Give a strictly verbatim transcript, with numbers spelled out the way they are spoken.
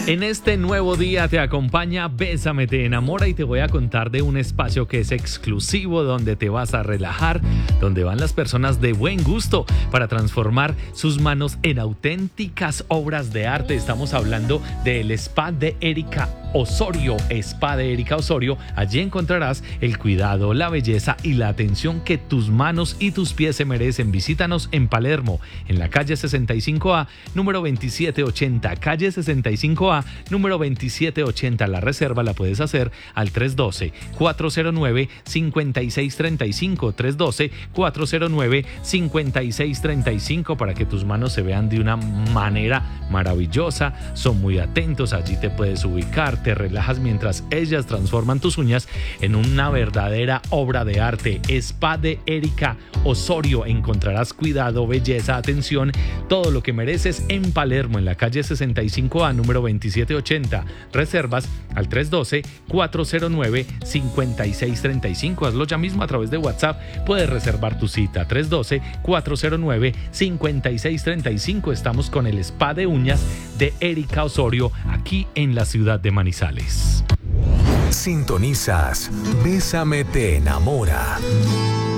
En este nuevo día te acompaña Bésame, te enamora y te voy a contar de un espacio que es exclusivo donde te vas a relajar, donde van las personas de buen gusto para transformar sus manos en auténticas obras de arte. Estamos hablando del spa de Erika Osorio, Spa de Erika Osorio. Allí encontrarás el cuidado, la belleza y la atención que tus manos y tus pies se merecen. Visítanos en Palermo, en la calle sesenta y cinco A, número veintisiete ochenta, calle sesenta y cinco A, número veintisiete ochenta. La reserva la puedes hacer al tres uno dos, cuatro cero nueve, cinco seis tres cinco, tres uno dos, cuatro cero nueve, cinco seis tres cinco, para que tus manos se vean de una manera maravillosa. Son muy atentos, allí te puedes ubicar, te relajas mientras ellas transforman tus uñas en una verdadera obra de arte. Spa de Erika Osorio, encontrarás cuidado, belleza, atención, todo lo que mereces en Palermo, en la calle sesenta y cinco A, número veintisiete ochenta. Reservas al tres uno dos, cuatro cero nueve, cinco seis tres cinco. Hazlo ya mismo a través de WhatsApp. Puedes reservar tu cita tres uno dos, cuatro cero nueve, cinco seis tres cinco. Estamos con el Spa de Uñas de Erika Osorio aquí en la ciudad de Manizales. Sintonizas Bésame te enamora.